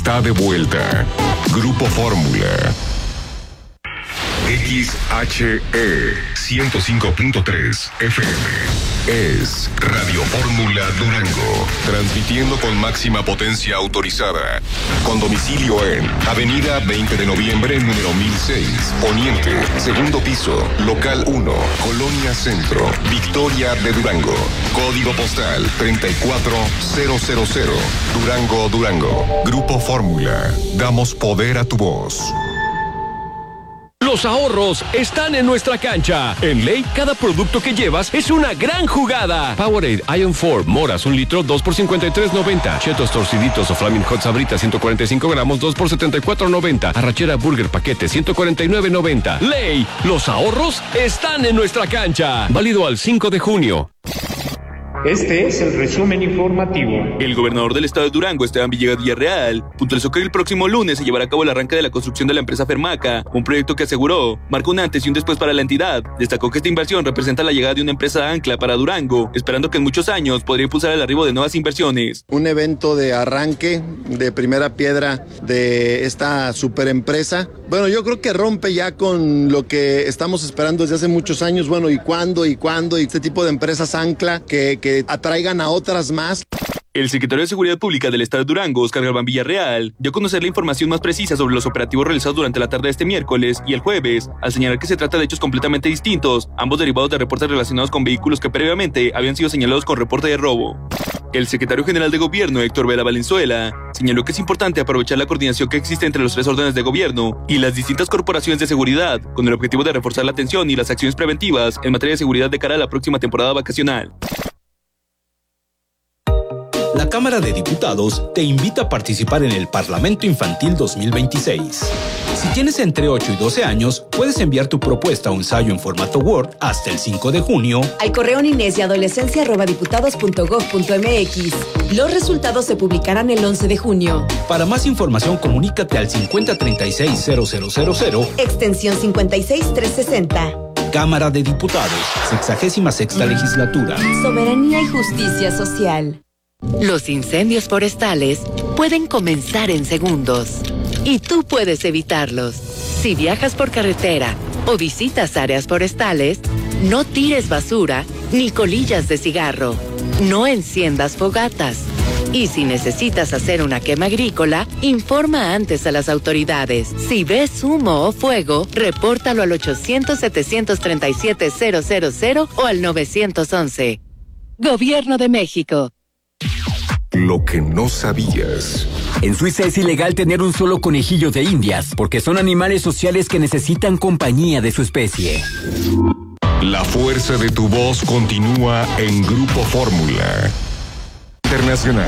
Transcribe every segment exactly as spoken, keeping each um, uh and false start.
está de vuelta. Grupo Fórmula. X H E ciento cinco punto tres F M es Radio Fórmula Durango, transmitiendo con máxima potencia autorizada, con domicilio en Avenida veinte de noviembre, número mil seis, Poniente, segundo piso, local uno, Colonia Centro, Victoria de Durango, código postal treinta y cuatro mil, Durango, Durango. Grupo Fórmula, damos poder a tu voz. Los ahorros están en nuestra cancha. En Ley, cada producto que llevas es una gran jugada. Powerade Ion cuatro, moras, un litro, dos por cincuenta y tres noventa. Chetos torciditos o Flaming Hot Sabritas, ciento cuarenta y cinco gramos, dos por setenta y cuatro noventa. Arrachera Burger paquete, ciento cuarenta y nueve noventa. Ley, los ahorros están en nuestra cancha. Válido al cinco de junio. Este es el resumen informativo. El gobernador del estado de Durango, Esteban Villegas Villarreal, puntualizó que el próximo lunes se llevará a cabo el arranque de la construcción de la empresa Fermaca, un proyecto que aseguró marca un antes y un después para la entidad. Destacó que esta inversión representa la llegada de una empresa ancla para Durango, esperando que en muchos años podría impulsar el arribo de nuevas inversiones. Un evento de arranque de primera piedra de esta superempresa. Bueno, yo creo que rompe ya con lo que estamos esperando desde hace muchos años. Bueno, ¿y cuándo? ¿Y cuándo? Y este tipo de empresas ancla que, que atraigan a otras más. El secretario de Seguridad Pública del estado de Durango, Oscar Galván Villarreal, dio a conocer la información más precisa sobre los operativos realizados durante la tarde de este miércoles y el jueves, al señalar que se trata de hechos completamente distintos, ambos derivados de reportes relacionados con vehículos que previamente habían sido señalados con reporte de robo. El secretario general de Gobierno, Héctor Vela Valenzuela, señaló que es importante aprovechar la coordinación que existe entre los tres órdenes de gobierno y las distintas corporaciones de seguridad, con el objetivo de reforzar la atención y las acciones preventivas en materia de seguridad de cara a la próxima temporada vacacional. La Cámara de Diputados te invita a participar en el Parlamento Infantil dos mil veintiséis. Si tienes entre ocho y doce años, puedes enviar tu propuesta o ensayo en formato Word hasta el cinco de junio al correo niñez y adolescencia arroba diputados punto gob punto mx. Los resultados se publicarán el once de junio. Para más información, comunícate al cincuenta treinta y seis cero cero cero cero, extensión cincuenta y seis trescientos sesenta. Cámara de Diputados, sexagésima sexta legislatura. Soberanía y justicia social. Los incendios forestales pueden comenzar en segundos y tú puedes evitarlos. Si viajas por carretera o visitas áreas forestales, no tires basura ni colillas de cigarro. No enciendas fogatas. Y si necesitas hacer una quema agrícola, informa antes a las autoridades. Si ves humo o fuego, repórtalo al ochocientos, setecientos treinta y siete, cero cero cero o al nueve once. Gobierno de México. Lo que no sabías. En Suiza es ilegal tener un solo conejillo de indias, porque son animales sociales que necesitan compañía de su especie. La fuerza de tu voz continúa en Grupo Fórmula Internacional.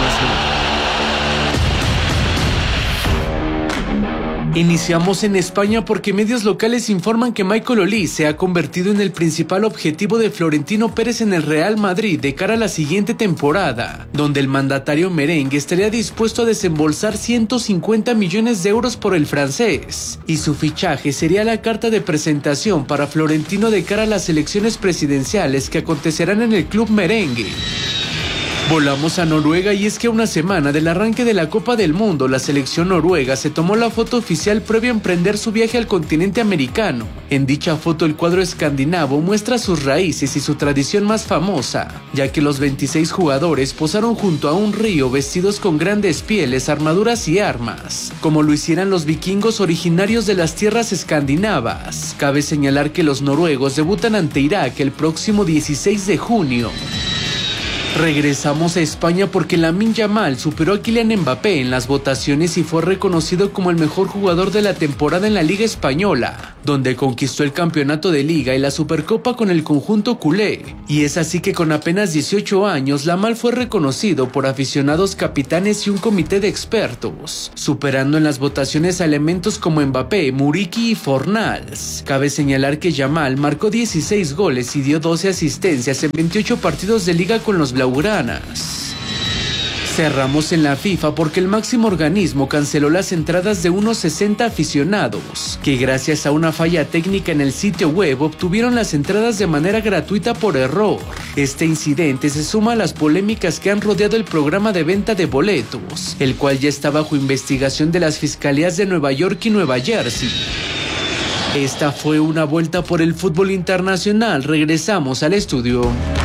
Iniciamos en España porque medios locales informan que Michael Olise se ha convertido en el principal objetivo de Florentino Pérez en el Real Madrid de cara a la siguiente temporada, donde el mandatario merengue estaría dispuesto a desembolsar ciento cincuenta millones de euros por el francés, y su fichaje sería la carta de presentación para Florentino de cara a las elecciones presidenciales que acontecerán en el club merengue. Volamos a Noruega y es que a una semana del arranque de la Copa del Mundo, la selección noruega se tomó la foto oficial previo a emprender su viaje al continente americano. En dicha foto el cuadro escandinavo muestra sus raíces y su tradición más famosa, ya que los veintiséis jugadores posaron junto a un río vestidos con grandes pieles, armaduras y armas, como lo hicieran los vikingos originarios de las tierras escandinavas. Cabe señalar que los noruegos debutan ante Irak el próximo dieciséis de junio. Regresamos a España porque Lamine Yamal superó a Kylian Mbappé en las votaciones y fue reconocido como el mejor jugador de la temporada en la Liga Española, donde conquistó el campeonato de Liga y la Supercopa con el conjunto culé. Y es así que con apenas dieciocho años, Yamal fue reconocido por aficionados, capitanes y un comité de expertos, superando en las votaciones a elementos como Mbappé, Muriqui y Fornals. Cabe señalar que Yamal marcó dieciséis goles y dio doce asistencias en veintiocho partidos de Liga con los blaugranas. Cerramos en la FIFA porque el máximo organismo canceló las entradas de unos sesenta aficionados, que gracias a una falla técnica en el sitio web obtuvieron las entradas de manera gratuita por error. Este incidente se suma a las polémicas que han rodeado el programa de venta de boletos, el cual ya está bajo investigación de las fiscalías de Nueva York y Nueva Jersey. Esta fue una vuelta por el fútbol internacional. Regresamos al estudio.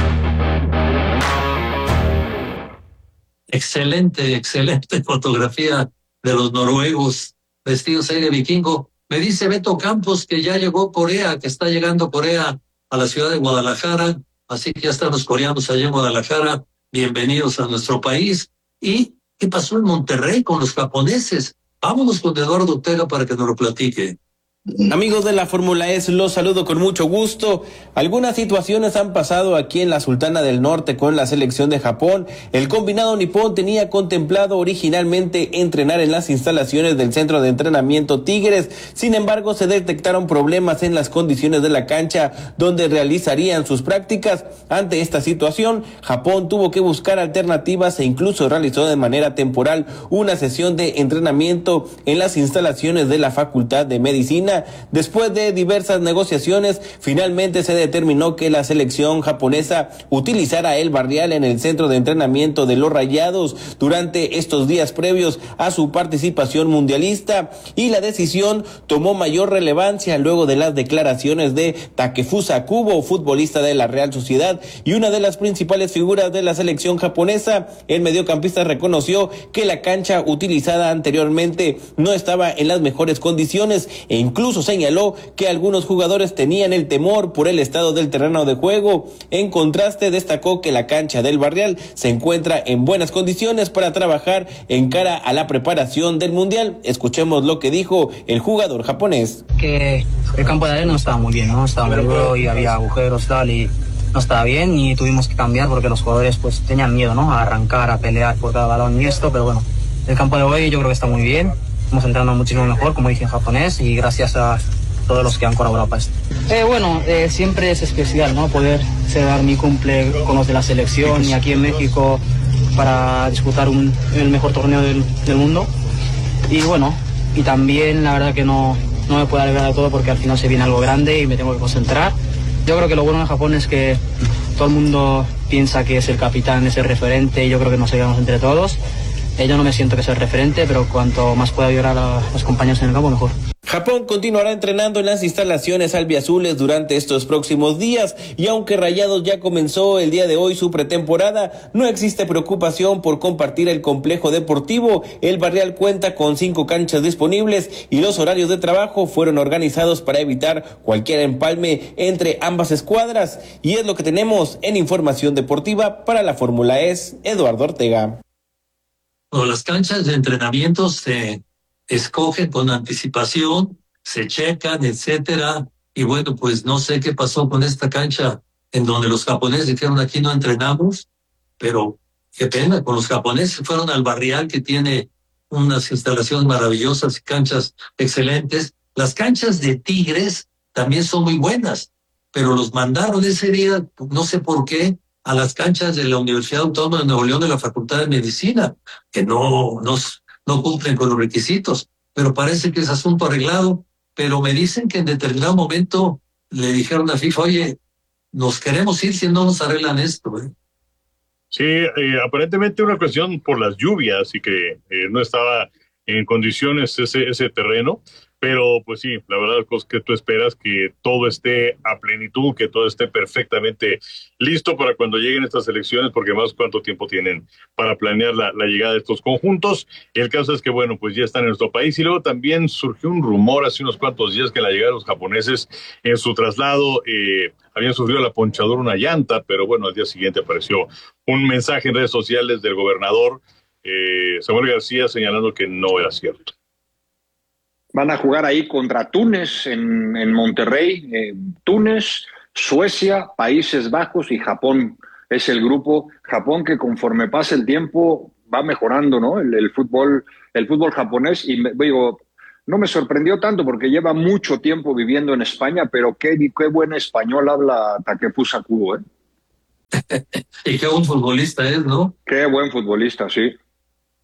Excelente, excelente fotografía de los noruegos vestidos ahí de vikingo. Me dice Beto Campos que ya llegó Corea, que está llegando Corea a la ciudad de Guadalajara. Así que ya están los coreanos allá en Guadalajara. Bienvenidos a nuestro país. ¿Y qué pasó en Monterrey con los japoneses? Vámonos con Eduardo Ortega para que nos lo platique. Amigos de la Fórmula E, los saludo con mucho gusto. Algunas situaciones han pasado aquí en la Sultana del Norte con la selección de Japón. El combinado nipón tenía contemplado originalmente entrenar en las instalaciones del centro de entrenamiento Tigres. Sin embargo, se detectaron problemas en las condiciones de la cancha donde realizarían sus prácticas. Ante esta situación, Japón tuvo que buscar alternativas e incluso realizó de manera temporal una sesión de entrenamiento en las instalaciones de la Facultad de Medicina. Después de diversas negociaciones, finalmente se determinó que la selección japonesa utilizara el barrial en el centro de entrenamiento de los Rayados durante estos días previos a su participación mundialista, y la decisión tomó mayor relevancia luego de las declaraciones de Takefusa Kubo, futbolista de la Real Sociedad y una de las principales figuras de la selección japonesa. El mediocampista reconoció que la cancha utilizada anteriormente no estaba en las mejores condiciones e incluso Incluso señaló que algunos jugadores tenían el temor por el estado del terreno de juego. En contraste, destacó que la cancha del Barrial se encuentra en buenas condiciones para trabajar en cara a la preparación del Mundial. Escuchemos lo que dijo el jugador japonés. Que el campo de arena no estaba muy bien, ¿no? Estaba muy duro y había agujeros tal y no estaba bien y tuvimos que cambiar porque los jugadores pues tenían miedo, ¿no? A arrancar, a pelear por cada balón y esto, pero bueno, el campo de hoy yo creo que está muy bien. Estamos entrando muchísimo mejor, como dije en japonés, y gracias a todos los que han colaborado para esto. Eh, bueno, eh, siempre es especial, ¿no? Poder celebrar mi cumple con los de la selección y aquí en México para disputar un, el mejor torneo del, del mundo. Y bueno, y también la verdad que no, no me puedo alegrar de todo porque al final se viene algo grande y me tengo que concentrar. Yo creo que lo bueno en Japón es que todo el mundo piensa que es el capitán, es el referente, y yo creo que nos ayudamos entre todos. Eh, yo no me siento que sea el referente, pero cuanto más pueda ayudar a los compañeros en el campo, mejor. Japón continuará entrenando en las instalaciones albiazules durante estos próximos días, y aunque Rayados ya comenzó el día de hoy su pretemporada, no existe preocupación por compartir el complejo deportivo. El Barrial cuenta con cinco canchas disponibles y los horarios de trabajo fueron organizados para evitar cualquier empalme entre ambas escuadras, y es lo que tenemos en información deportiva para la Fórmula E, Eduardo Ortega. Bueno, las canchas de entrenamiento se escogen con anticipación, se checan, etcétera. Y bueno, pues no sé qué pasó con esta cancha en donde los japoneses dijeron aquí no entrenamos, pero qué pena, con los japoneses fueron al Barrial, que tiene unas instalaciones maravillosas y canchas excelentes. Las canchas de Tigres también son muy buenas, pero los mandaron ese día, no sé por qué, a las canchas de la Universidad Autónoma de Nuevo León de la Facultad de Medicina, que no, no, no cumplen con los requisitos, pero parece que es asunto arreglado. Pero me dicen que en determinado momento le dijeron a FIFA, oye, nos queremos ir si no nos arreglan esto, ¿eh? Sí, eh, aparentemente una cuestión por las lluvias y que eh, no estaba en condiciones ese, ese terreno. Pero pues sí, la verdad es que tú esperas que todo esté a plenitud, que todo esté perfectamente listo para cuando lleguen estas elecciones, porque más cuánto tiempo tienen para planear la, la llegada de estos conjuntos. El caso es que, bueno, pues ya están en nuestro país. Y luego también surgió un rumor hace unos cuantos días que en la llegada de los japoneses en su traslado eh, habían sufrido la ponchadura una llanta, pero bueno, al día siguiente apareció un mensaje en redes sociales del gobernador eh, Samuel García señalando que no era cierto. Van a jugar ahí contra Túnez en, en Monterrey. Eh, Túnez, Suecia, Países Bajos y Japón. Es el grupo. Japón que conforme pasa el tiempo va mejorando, ¿no? El, el fútbol, el fútbol japonés. Y me, digo, no me sorprendió tanto porque lleva mucho tiempo viviendo en España, pero qué, qué buen español habla Takefusa Kubo, ¿eh? Y qué buen futbolista es, ¿no? Qué buen futbolista, sí.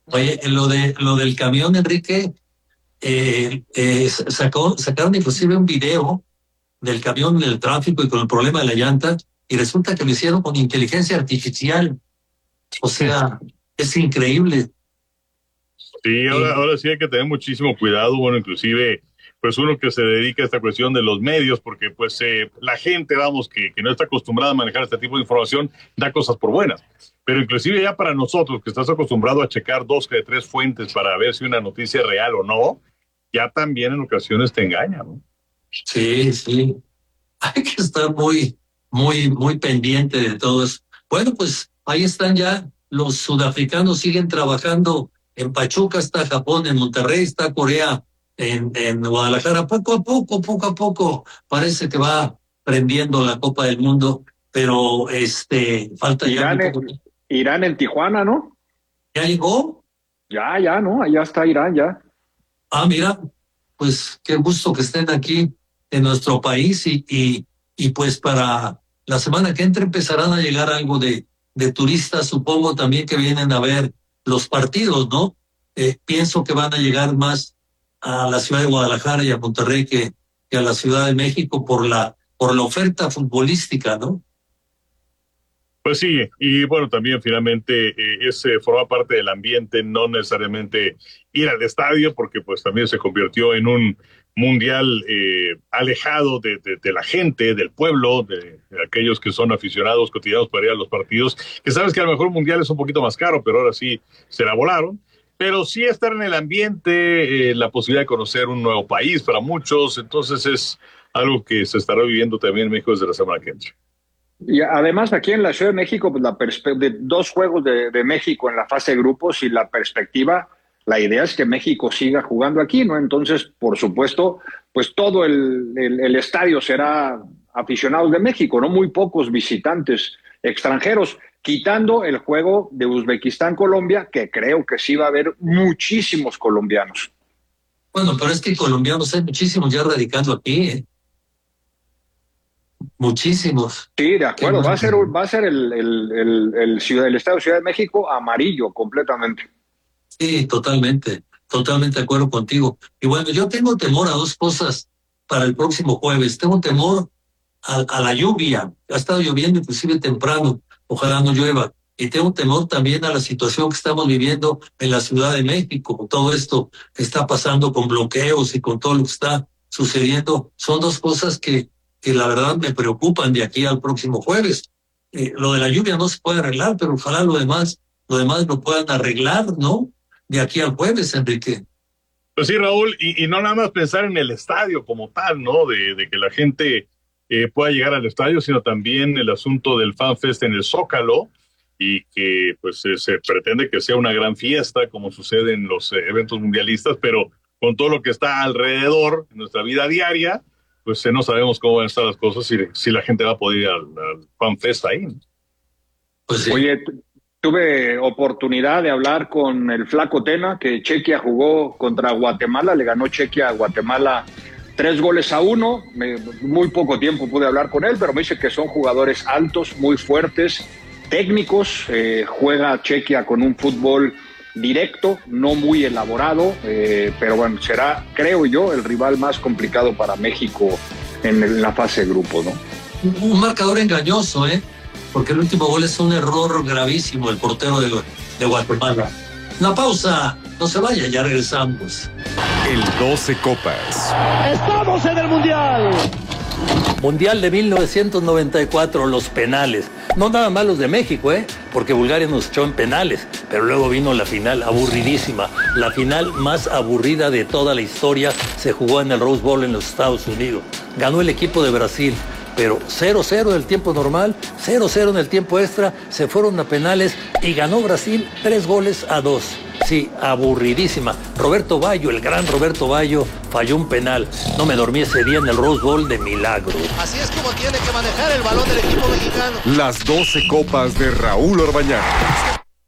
Oye, lo de lo del camión, Enrique, eh, eh, sacó, sacaron inclusive un video del camión en el tráfico y con el problema de la llanta, y resulta que lo hicieron con inteligencia artificial. O sea, es increíble. Sí, ahora, ahora sí hay que tener muchísimo cuidado, bueno, inclusive, pues uno que se dedica a esta cuestión de los medios, porque pues eh, la gente, vamos, que, que no está acostumbrada a manejar este tipo de información, da cosas por buenas. Pero inclusive ya para nosotros, que estás acostumbrado a checar dos que tres fuentes para ver si una noticia es real o no, ya también en ocasiones te engaña, ¿no? Sí, sí. Hay que estar muy, muy, muy pendiente de todo eso. Bueno, pues ahí están ya. Los sudafricanos siguen trabajando. En Pachuca está Japón, en Monterrey está Corea, en, en Guadalajara. Poco a poco, poco a poco, parece que va prendiendo la Copa del Mundo, pero este falta ya. Irán, en, Irán en Tijuana, ¿no? ¿Ya llegó? Ya, ya, ¿no? Allá está Irán, ya. Ah, mira, pues qué gusto que estén aquí en nuestro país y, y, y pues para la semana que entra empezarán a llegar algo de, de turistas, supongo también que vienen a ver los partidos, ¿no? Eh, pienso que van a llegar más a la ciudad de Guadalajara y a Monterrey que, que a la Ciudad de México por la, por la oferta futbolística, ¿no? Pues sí, y bueno, también finalmente eh, ese forma parte del ambiente, no necesariamente ir al estadio, porque pues también se convirtió en un mundial eh, alejado de, de, de la gente, del pueblo, de, de aquellos que son aficionados cotidianos para ir a los partidos, que sabes que a lo mejor el mundial es un poquito más caro, pero ahora sí se la volaron. Pero sí estar en el ambiente, eh, la posibilidad de conocer un nuevo país para muchos, entonces es algo que se estará viviendo también en México desde la semana que entra. Y además aquí en la Ciudad de México, pues la perspe- de dos juegos de, de México en la fase de grupos y la perspectiva, la idea es que México siga jugando aquí, ¿no? Entonces, por supuesto, pues todo el, el, el estadio será aficionados de México, ¿no? Muy pocos visitantes extranjeros, quitando el juego de Uzbekistán-Colombia, que creo que sí va a haber muchísimos colombianos. Bueno, pero es que colombianos hay muchísimos ya radicando aquí, ¿eh? Muchísimos. Sí, de acuerdo. Va a ser, va a ser el, el, el, el, ciudad, el Estado de Ciudad de México amarillo completamente. Sí, totalmente. Totalmente de acuerdo contigo. Y bueno, yo tengo temor a dos cosas para el próximo jueves. Tengo temor a, a la lluvia. Ha estado lloviendo inclusive temprano. Ojalá no llueva. Y tengo temor también a la situación que estamos viviendo en la Ciudad de México. Todo esto que está pasando con bloqueos y con todo lo que está sucediendo. Son dos cosas que que la verdad me preocupan de aquí al próximo jueves. Eh, lo de la lluvia no se puede arreglar, pero ojalá lo demás, lo demás lo puedan arreglar, ¿no? De aquí al jueves, Enrique. Pues sí, Raúl, y, y no nada más pensar en el estadio como tal, ¿no? De, de que la gente eh, pueda llegar al estadio, sino también el asunto del FanFest en el Zócalo, y que pues eh, se pretende que sea una gran fiesta, como sucede en los eh, eventos mundialistas, pero con todo lo que está alrededor en nuestra vida diaria, pues eh, no sabemos cómo van a estar las cosas, si, si la gente va a poder ir al, al FanFest ahí. Pues sí. Oye, tuve oportunidad de hablar con el Flaco Tena, que Chequia jugó contra Guatemala, le ganó Chequia a Guatemala tres goles a uno, me, muy poco tiempo pude hablar con él, pero me dice que son jugadores altos, muy fuertes, técnicos, eh, juega Chequia con un fútbol directo, no muy elaborado, eh, pero bueno, será, creo yo, el rival más complicado para México en, el, en la fase de grupo, ¿no? Un marcador engañoso, ¿eh? Porque el último gol es un error gravísimo, el portero de, de Guatemala. Una pausa, no se vaya, ya regresamos. El doce Copas. ¡Estamos en el Mundial! Mundial de mil novecientos noventa y cuatro, los penales. No nada más los de México, ¿eh? Porque Bulgaria nos echó en penales. Pero luego vino la final aburridísima. La final más aburrida de toda la historia se jugó en el Rose Bowl en los Estados Unidos. Ganó el equipo de Brasil. Pero cero cero en el tiempo normal, cero cero en el tiempo extra, se fueron a penales y ganó Brasil tres goles a dos. Sí, aburridísima. Roberto Baggio, el gran Roberto Baggio, falló un penal. No me dormí ese día en el Rose Bowl de milagro. Así es como tiene que manejar el balón del equipo mexicano. Las doce copas de Raúl Orbañanos.